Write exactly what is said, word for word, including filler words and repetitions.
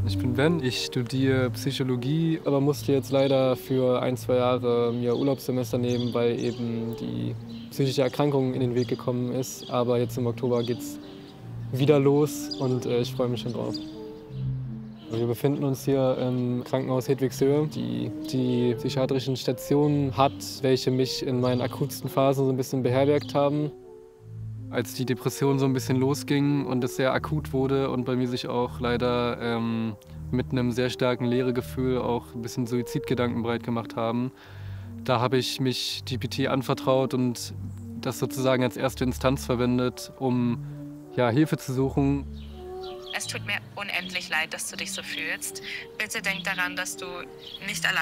Ich bin Ben, ich studiere Psychologie, aber musste jetzt leider für ein, zwei Jahre mir Urlaubssemester nehmen, weil eben die psychische Erkrankung in den Weg gekommen ist. Aber jetzt im Oktober geht's wieder los und äh, ich freue mich schon drauf. Wir befinden uns hier im Krankenhaus Hedwigshöhe, die die psychiatrischen Stationen hat, welche mich in meinen akutsten Phasen so ein bisschen beherbergt haben. Als die Depression so ein bisschen losging und es sehr akut wurde und bei mir sich auch leider ähm, mit einem sehr starken Leeregefühl auch ein bisschen Suizidgedanken breit gemacht haben, da habe ich mich G P T anvertraut und das sozusagen als erste Instanz verwendet, um ja, Hilfe zu suchen. Es tut mir unendlich leid, dass du dich so fühlst. Bitte denk daran, dass du nicht allein